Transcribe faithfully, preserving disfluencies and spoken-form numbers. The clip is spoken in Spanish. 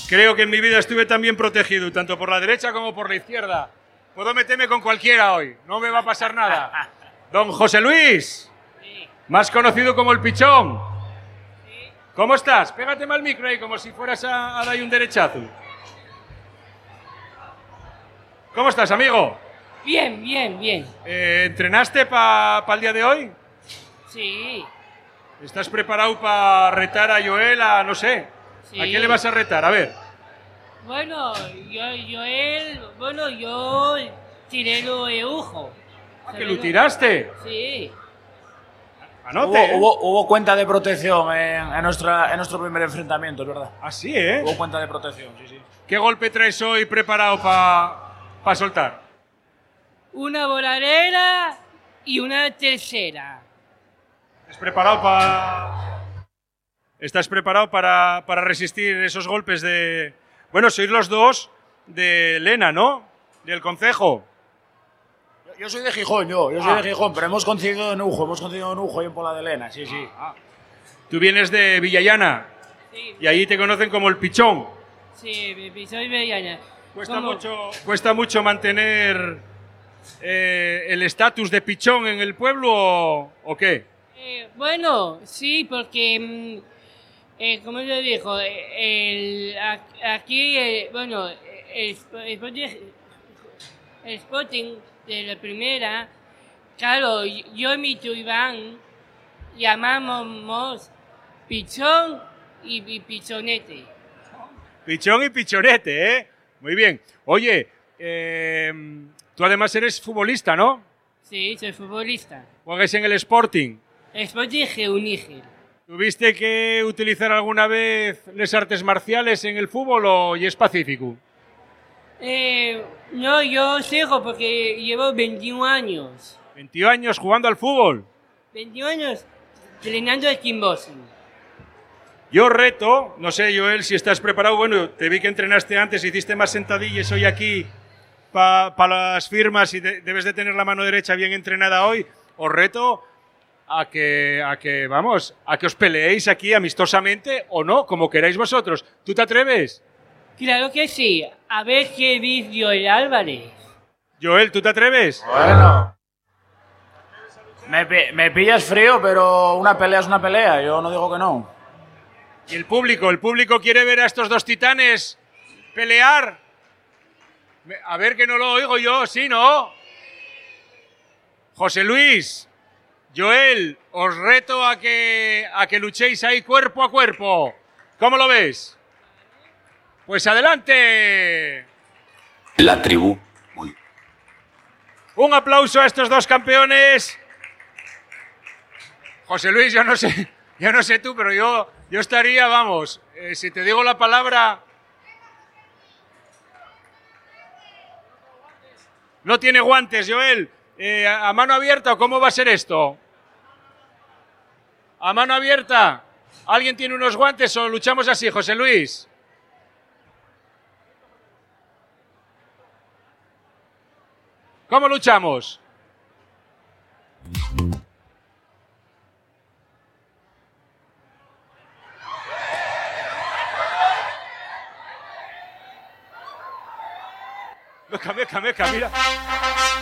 Creo que en mi vida estuve tan bien protegido, tanto por la derecha como por la izquierda. Puedo meterme con cualquiera hoy, no me va a pasar nada. Don José Luis, Sí. más conocido como el Pichón. Sí. ¿Cómo estás? Pégate mal el micro ahí, como si fueras a, a dar un derechazo. ¿Cómo estás, amigo? Bien, bien, bien. Eh, ¿Entrenaste para pa el día de hoy? Sí. ¿Estás preparado para retar a Joel a, no sé, Sí. ¿a qué le vas a retar? A ver. Bueno, yo, yo él, bueno, yo tiré lo de ojo. ¿A que lo tiraste? Sí. Anote, Hubo, ¿eh? hubo, hubo cuenta de protección en, en, nuestra, en nuestro primer enfrentamiento, es verdad. Así, ¿eh? Hubo cuenta de protección, sí, sí. ¿Qué golpe traes hoy preparado para pa soltar? Una voladera y una tercera. ¿Estás preparado para...? ¿Estás preparado para, para resistir esos golpes de...? Bueno, sois los dos de Lena, ¿no? Del concejo. Yo, yo soy de Gijón, yo, yo soy Ah. de Gijón, pero hemos conseguido en Ujo, hemos conseguido en Ujo y en Pola de Lena, sí, sí. Tú vienes de Villallana Sí, y ahí te conocen como el Pichón. sí, soy bellana. Cuesta Como- mucho, cuesta mucho mantener eh, el estatus de Pichón en el pueblo o, o qué? Eh, bueno, sí, porque, mm, eh, como yo dijo, el, ac- aquí, eh, bueno, el, el Sporting, el Sporting de la primera, claro, yo y mi tío Iván llamamos Pichón y, y Pichonete. Pichón y Pichonete, ¿eh? Muy bien. Oye, eh, tú además eres futbolista, ¿no? Sí, soy futbolista. Juegas en el Sporting. Sporting Geunígel. ¿Tuviste que utilizar alguna vez las artes marciales en el fútbol o y es pacífico? Eh, no, yo sigo porque llevo veintiún años. veintiún años jugando al fútbol. veintiún años entrenando al kickboxing. Yo reto, no sé, Joel, si estás preparado. Bueno, te vi que entrenaste antes, hiciste más sentadillas hoy aquí para pa las firmas y de, debes de tener la mano derecha bien entrenada hoy. Os reto a que, a que, vamos, a que os peleéis aquí amistosamente o no, como queráis vosotros. ¿Tú te atreves? Claro que sí. A ver qué dice Joel Álvarez. Joel, ¿tú te atreves? Bueno. Me, pi- me pillas frío, pero una pelea es una pelea, yo no digo que no. Y el público, el público quiere ver a estos dos titanes pelear. Me- A ver que no lo oigo yo, ¿sí, no? José Luis, Joel, os reto a que, a que luchéis ahí cuerpo a cuerpo. ¿Cómo lo ves? Pues adelante. La tribu. Uy. Un aplauso a estos dos campeones. José Luis, yo no sé, yo no sé tú, pero yo, yo estaría, vamos, eh, si te digo la palabra... No tiene guantes, Joel. Eh, ¿A mano abierta o cómo va a ser esto? ¿A mano abierta? ¿Alguien tiene unos guantes o luchamos así, José Luis? ¿Cómo luchamos? Meca, meca, meca, mira.